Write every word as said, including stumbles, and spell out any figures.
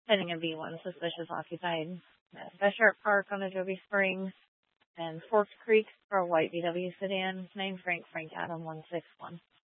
Pending a V one, suspicious occupied. Beshart Park on Adobe Springs. And Forks Creek for a white V W sedan. Name Frank Frank Adam one six one.